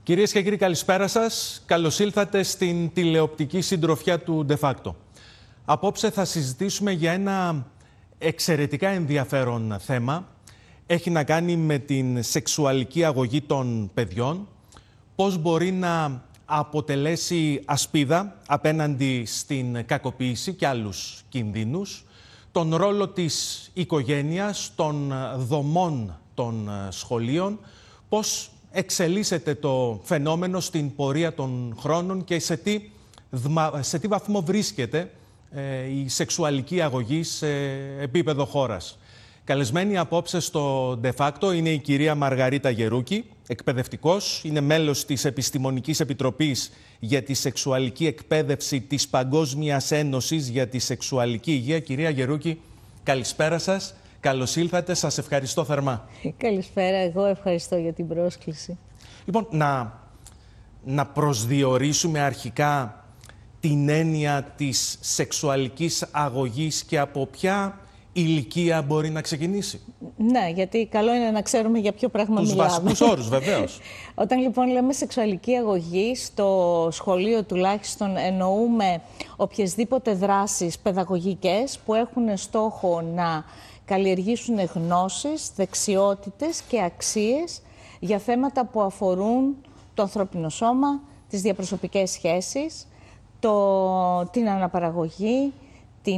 Κυρίες και κύριοι, καλησπέρα σας. Καλώς ήλθατε στην τηλεοπτική συντροφιά του De Facto. Απόψε θα συζητήσουμε για ένα εξαιρετικά ενδιαφέρον θέμα. Έχει να κάνει με την σεξουαλική αγωγή των παιδιών, πώς μπορεί να αποτελέσει ασπίδα απέναντι στην κακοποίηση και άλλους κινδύνους, τον ρόλο της οικογένειας, των δομών των σχολείων, πώς εξελίσσεται το φαινόμενο στην πορεία των χρόνων και σε τι βαθμό βρίσκεται η σεξουαλική αγωγή σε επίπεδο χώρας. Καλεσμένη απόψε στο De Facto είναι η κυρία Μαργαρίτα Γερούκη, εκπαιδευτικός, είναι μέλος της Επιστημονικής Επιτροπής για τη Σεξουαλική Εκπαίδευση της Παγκόσμιας Ένωσης για τη Σεξουαλική Υγεία. Κυρία Γερούκη, καλησπέρα σας. Καλώς ήλθατε. Σας ευχαριστώ θερμά. Καλησπέρα. Εγώ ευχαριστώ για την πρόσκληση. Λοιπόν, να προσδιορίσουμε αρχικά την έννοια της σεξουαλικής αγωγής και από ποια ηλικία μπορεί να ξεκινήσει. Ναι, γιατί καλό είναι να ξέρουμε για ποιο πράγμα μιλάμε. Τους βασικούς όρους, βεβαίως. Όταν λοιπόν λέμε σεξουαλική αγωγή, στο σχολείο τουλάχιστον εννοούμε οποιασδήποτε δράσεις παιδαγωγικές που έχουν στόχο να καλλιεργήσουν γνώσεις, δεξιότητες και αξίες για θέματα που αφορούν το ανθρώπινο σώμα, τις διαπροσωπικές σχέσεις, την αναπαραγωγή, την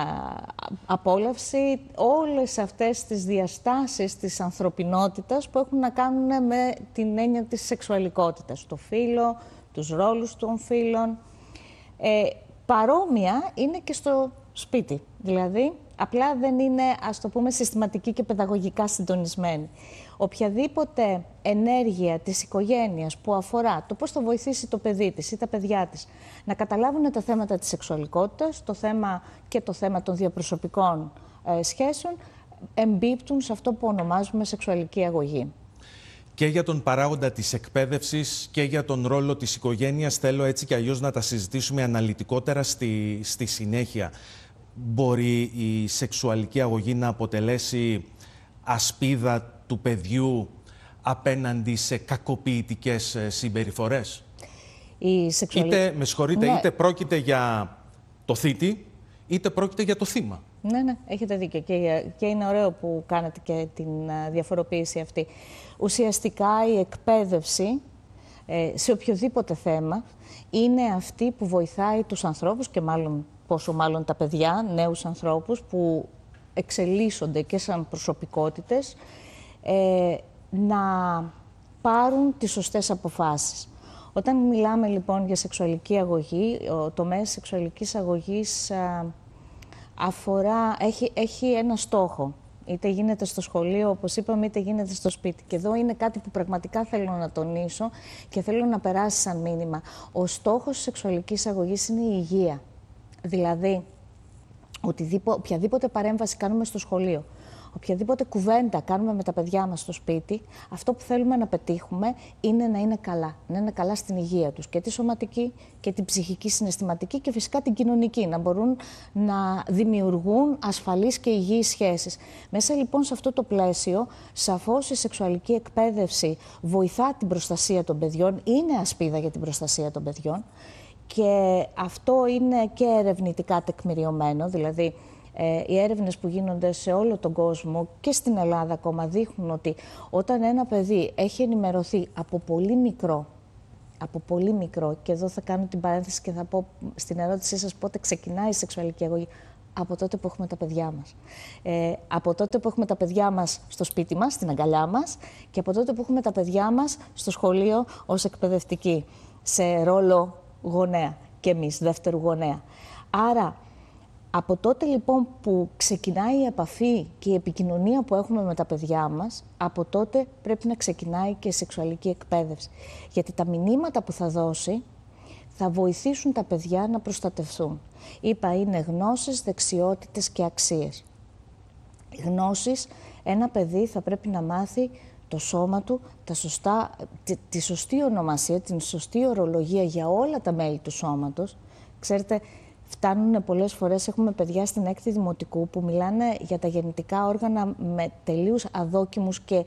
απόλαυση, όλες αυτές τις διαστάσεις της ανθρωπινότητας που έχουν να κάνουν με την έννοια της σεξουαλικότητας, το φύλο, τους ρόλους των φύλων. Παρόμοια είναι και στο σπίτι, δηλαδή απλά δεν είναι, ας το πούμε, συστηματική και παιδαγωγικά συντονισμένη. Οποιαδήποτε ενέργεια της οικογένειας που αφορά το πώς θα βοηθήσει το παιδί της ή τα παιδιά της να καταλάβουν τα θέματα της σεξουαλικότητας, το θέμα των διαπροσωπικών σχέσεων, εμπίπτουν σε αυτό που ονομάζουμε σεξουαλική αγωγή. Και για τον παράγοντα της εκπαίδευσης και για τον ρόλο της οικογένειας θέλω έτσι και αλλιώς να τα συζητήσουμε αναλυτικότερα στη συνέχεια. Μπορεί η σεξουαλική αγωγή να αποτελέσει ασπίδα του παιδιού απέναντι σε κακοποιητικές συμπεριφορές? Είτε, με συγχωρείτε, ναι, είτε πρόκειται για το θήτη, είτε πρόκειται για το θύμα. Ναι, έχετε δίκιο και είναι ωραίο που κάνετε και την διαφοροποίηση αυτή. Ουσιαστικά η εκπαίδευση σε οποιοδήποτε θέμα είναι αυτή που βοηθάει τους ανθρώπους και πόσο μάλλον τα παιδιά, νέους ανθρώπους που εξελίσσονται και σαν προσωπικότητες, να πάρουν τις σωστές αποφάσεις. Όταν μιλάμε λοιπόν για σεξουαλική αγωγή, ο τομέας σεξουαλικής αγωγής έχει ένα στόχο. Είτε γίνεται στο σχολείο, όπως είπαμε, είτε γίνεται στο σπίτι. Και εδώ είναι κάτι που πραγματικά θέλω να τονίσω και θέλω να περάσει σαν μήνυμα. Ο στόχος της σεξουαλικής αγωγής είναι η υγεία. Δηλαδή, οποιαδήποτε παρέμβαση κάνουμε στο σχολείο, οποιαδήποτε κουβέντα κάνουμε με τα παιδιά μας στο σπίτι, αυτό που θέλουμε να πετύχουμε είναι να είναι καλά. Να είναι καλά στην υγεία τους, και τη σωματική και την ψυχική, συναισθηματική και φυσικά την κοινωνική. Να μπορούν να δημιουργούν ασφαλείς και υγιείς σχέσεις. Μέσα λοιπόν σε αυτό το πλαίσιο, σαφώς η σεξουαλική εκπαίδευση βοηθά την προστασία των παιδιών, είναι ασπίδα για την προστασία των παιδιών. Και αυτό είναι και ερευνητικά τεκμηριωμένο, δηλαδή οι έρευνες που γίνονται σε όλο τον κόσμο και στην Ελλάδα ακόμα δείχνουν ότι όταν ένα παιδί έχει ενημερωθεί από πολύ μικρό, και εδώ θα κάνω την παρένθεση και θα πω στην ερώτησή σας πότε ξεκινάει η σεξουαλική αγωγή, από τότε που έχουμε τα παιδιά μας. Από τότε που έχουμε τα παιδιά μας στο σπίτι μας, στην αγκαλιά μας, και από τότε που έχουμε τα παιδιά μας στο σχολείο ως εκπαιδευτικοί, σε ρόλο γονέα και εμείς, δεύτερου γονέα. Άρα, από τότε λοιπόν που ξεκινάει η επαφή και η επικοινωνία που έχουμε με τα παιδιά μας, από τότε πρέπει να ξεκινάει και η σεξουαλική εκπαίδευση. Γιατί τα μηνύματα που θα δώσει θα βοηθήσουν τα παιδιά να προστατευθούν. Είπα, είναι γνώσεις, δεξιότητες και αξίες. Γνώσεις, ένα παιδί θα πρέπει να μάθει το σώμα του, τη σωστή ονομασία, την σωστή ορολογία για όλα τα μέλη του σώματος. Ξέρετε, φτάνουν πολλές φορές, έχουμε παιδιά στην 6η Δημοτικού που μιλάνε για τα γεννητικά όργανα με τελείως αδόκιμους και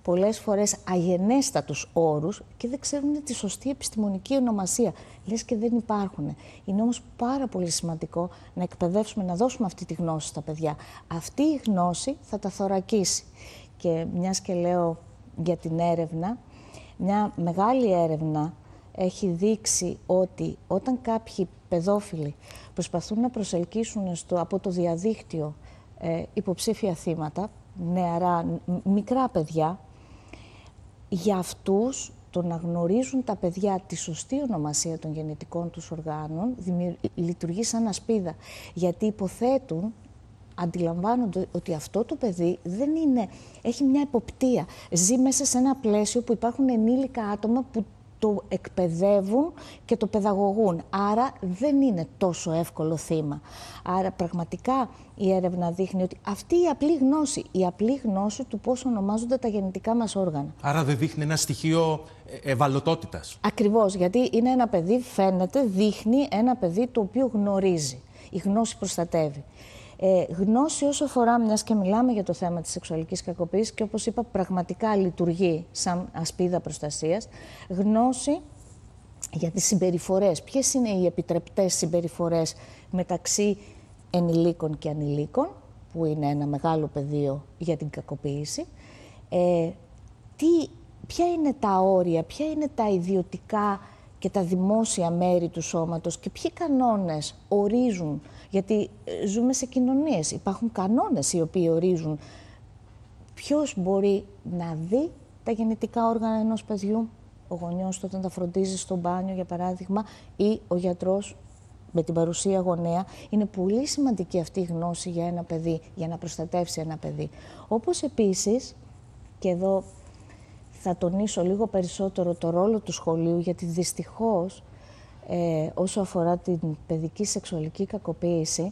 πολλές φορές αγενέστατους όρους και δεν ξέρουν τη σωστή επιστημονική ονομασία. Λες και δεν υπάρχουν. Είναι όμως πάρα πολύ σημαντικό να εκπαιδεύσουμε, να δώσουμε αυτή τη γνώση στα παιδιά. Αυτή η γνώση θα τα θωρακίσει. Και μιας και λέω για την έρευνα, μια μεγάλη έρευνα έχει δείξει ότι όταν κάποιοι παιδόφιλοι προσπαθούν να προσελκύσουν από το διαδίκτυο υποψήφια θύματα, νεαρά, μικρά παιδιά, για αυτούς το να γνωρίζουν τα παιδιά τη σωστή ονομασία των γεννητικών τους οργάνων λειτουργεί σαν ασπίδα. Γιατί υποθέτουν, αντιλαμβάνονται ότι αυτό το παιδί δεν είναι, έχει μια εποπτεία. Ζει μέσα σε ένα πλαίσιο που υπάρχουν ενήλικα άτομα που το εκπαιδεύουν και το παιδαγωγούν. Άρα δεν είναι τόσο εύκολο θύμα. Άρα πραγματικά η έρευνα δείχνει ότι αυτή η απλή γνώση του πώς ονομάζονται τα γεννητικά μας όργανα. Άρα δεν δείχνει ένα στοιχείο ευαλωτότητας. Ακριβώς, γιατί είναι ένα παιδί, φαίνεται, δείχνει ένα παιδί το οποίο γνωρίζει. Η γνώση προστατεύει. Γνώση όσο αφορά, μιας και μιλάμε για το θέμα της σεξουαλικής κακοποίησης και όπως είπα πραγματικά λειτουργεί σαν ασπίδα προστασίας, γνώση για τις συμπεριφορές. Ποιες είναι οι επιτρεπτές συμπεριφορές μεταξύ ενηλίκων και ανηλίκων, που είναι ένα μεγάλο πεδίο για την κακοποίηση. Ποια είναι τα όρια, ποια είναι τα ιδιωτικά και τα δημόσια μέρη του σώματος και ποιοι κανόνες ορίζουν, γιατί ζούμε σε κοινωνίες, υπάρχουν κανόνες οι οποίοι ορίζουν ποιος μπορεί να δει τα γεννητικά όργανα ενός παιδιού, ο γονιός όταν τα φροντίζει στο μπάνιο για παράδειγμα ή ο γιατρός με την παρουσία γονέα. Είναι πολύ σημαντική αυτή η γνώση για ένα παιδί, για να προστατεύσει ένα παιδί. Όπως επίσης, και εδώ θα τονίσω λίγο περισσότερο το ρόλο του σχολείου, γιατί δυστυχώς όσο αφορά την παιδική σεξουαλική κακοποίηση,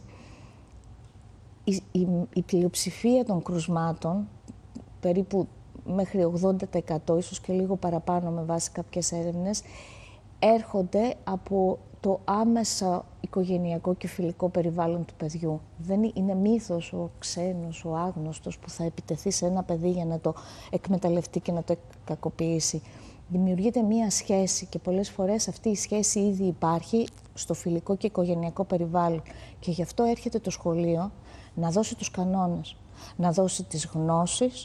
η πλειοψηφία των κρουσμάτων, περίπου μέχρι 80%, ίσως και λίγο παραπάνω με βάση κάποιες έρευνες, έρχονται από το άμεσα οικογενειακό και φιλικό περιβάλλον του παιδιού. Δεν είναι μύθος ο ξένος, ο άγνωστος που θα επιτεθεί σε ένα παιδί για να το εκμεταλλευτεί και να το κακοποιήσει. Δημιουργείται μία σχέση και πολλές φορές αυτή η σχέση ήδη υπάρχει στο φιλικό και οικογενειακό περιβάλλον. Και γι' αυτό έρχεται το σχολείο να δώσει τους κανόνες, να δώσει τις γνώσεις,